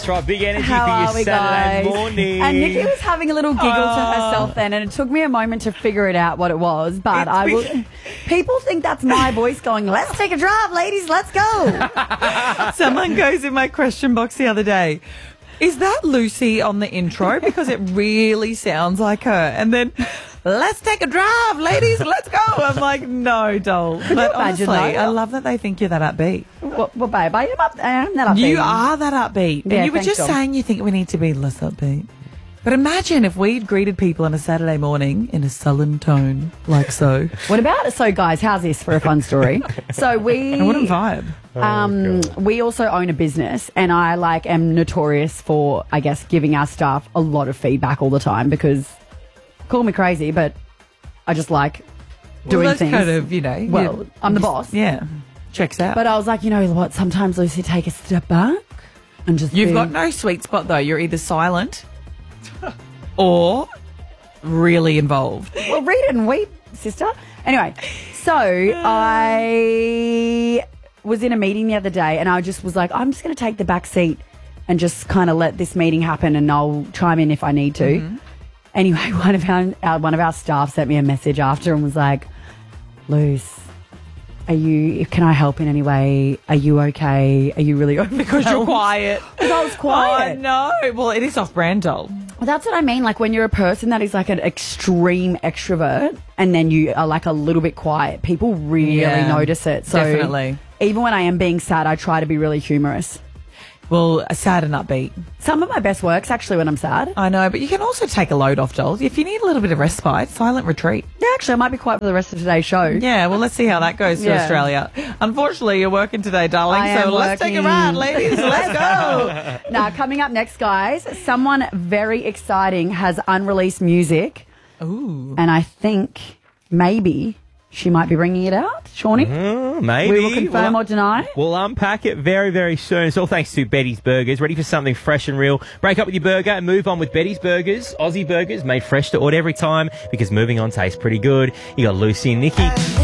That's right, big energy How for are your we, Saturday guys? morning. And Nikki was having a little giggle to herself then, and it took me a moment to figure it out what it was. But people think that's my voice going, "Let's take a drive, ladies, let's go." Someone goes in my question box the other day, "Is that Lucy on the intro? Because it really sounds like her." And then, "Let's take a drive, ladies, let's go." I'm like, no, doll. But honestly, I love that they think you're that upbeat. Well, babe, I'm that upbeat. You are that upbeat. Yeah, And you were thanks, just Dom. saying you think we need to be less upbeat. But imagine if we'd greeted people on a Saturday morning in a sullen tone, like so. What about it? So, guys, how's this for a fun story? So I wouldn't vibe. we also own a business, and I am notorious for, I guess, giving our staff a lot of feedback all the time because, call me crazy, but I just like doing that's things. kind of, Well, I'm the boss. Yeah, checks out. But I was like, you know what? Sometimes, Lucy, take a step back and just. You've got no sweet spot though. You're either silent or really involved. Well, read it and weep, sister. Anyway, so I was in a meeting the other day, and I just was like, I'm just going to take the back seat and just kind of let this meeting happen, and I'll chime in if I need to. Mm-hmm. Anyway, one of our staff sent me a message after and was like, "Luz, can I help in any way? Are you okay? Are you really okay?" Because you're quiet. Because I was quiet. Oh, no. Well, it is off-brand, doll. Well, that's what I mean. Like when you're a person that is like an extreme extrovert and then you are like a little bit quiet, people really notice it. So definitely. Even when I am being sad, I try to be really humorous. Well, sad and upbeat. Some of my best work's actually when I'm sad. I know, but you can also take a load off, dolls. If you need a little bit of respite, silent retreat. Yeah, actually, I might be quiet for the rest of today's show. Yeah, well, let's see how that goes to Australia. Unfortunately, you're working today, darling, let's take a ride, ladies. Let's go. Now, coming up next, guys, someone very exciting has unreleased music. Ooh. And I think maybe she might be bringing it out. Shawnee? Maybe. We will confirm or deny. We'll unpack it very, very soon. It's all thanks to Betty's Burgers. Ready for something fresh and real? Break up with your burger and move on with Betty's Burgers. Aussie burgers made fresh to order every time because moving on tastes pretty good. You got Lucy and Nikki.